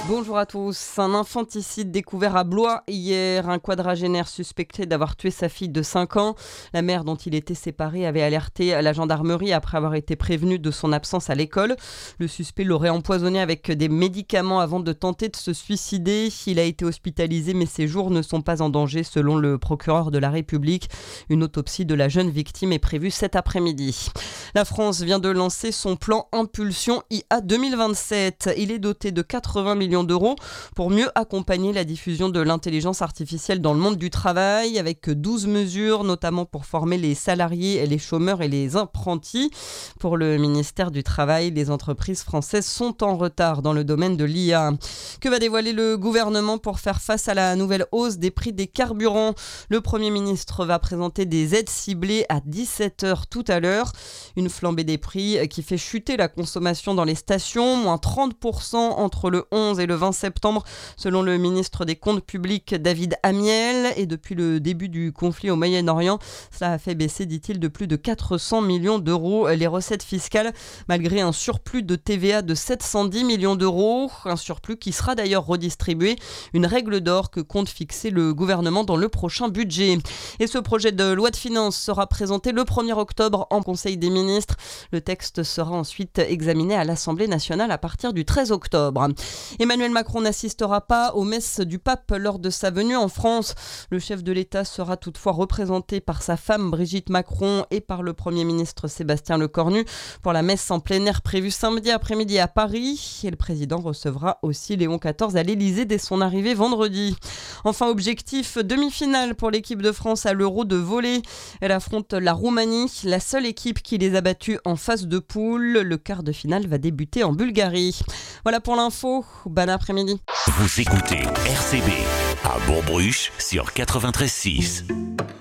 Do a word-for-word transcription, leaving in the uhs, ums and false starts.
Bonjour à tous. Un infanticide découvert à Blois hier. Un quadragénaire suspecté d'avoir tué sa fille de cinq ans. La mère dont il était séparé avait alerté la gendarmerie après avoir été prévenue de son absence à l'école. Le suspect l'aurait empoisonné avec des médicaments avant de tenter de se suicider. Il a été hospitalisé mais ses jours ne sont pas en danger selon le procureur de la République. Une autopsie de la jeune victime est prévue cet après-midi. La France vient de lancer son plan Impulsion I A deux mille vingt-sept. Il est doté de quatre-vingts millions d'euros pour mieux accompagner la diffusion de l'intelligence artificielle dans le monde du travail, avec douze mesures, notamment pour former les salariés, les chômeurs et les apprentis. Pour le ministère du Travail, les entreprises françaises sont en retard dans le domaine de l'I A. Que va dévoiler le gouvernement pour faire face à la nouvelle hausse des prix des carburants ? Le Premier ministre va présenter des aides ciblées à dix-sept heures tout à l'heure. Une flambée des prix qui fait chuter la consommation dans les stations, moins trente pour cent entre le onze et le vingt septembre, selon le ministre des Comptes publics David Amiel. Et depuis le début du conflit au Moyen-Orient, cela a fait baisser, dit-il, de plus de quatre cents millions d'euros les recettes fiscales, malgré un surplus de T V A de sept cent dix millions d'euros. Un surplus qui sera d'ailleurs redistribué, une règle d'or que compte fixer le gouvernement dans le prochain budget. Et ce projet de loi de finances sera présenté le premier octobre en Conseil des ministres. Le texte sera ensuite examiné à l'Assemblée nationale à partir du treize octobre. Emmanuel Macron n'assistera pas aux messes du pape lors de sa venue en France. Le chef de l'État sera toutefois représenté par sa femme Brigitte Macron et par le Premier ministre Sébastien Lecornu pour la messe en plein air prévue samedi après-midi à Paris. Et le président recevra aussi Léon quatorze à l'Élysée dès son arrivée vendredi. Enfin, objectif demi-finale pour l'équipe de France à l'Euro de volley. Elle affronte la Roumanie, la seule équipe qui les a battus en phase de poule. Le quart de finale va débuter en Bulgarie. Voilà pour l'info. Bon après-midi. Vous écoutez R C B à Bourg-Bruche sur quatre-vingt-treize six.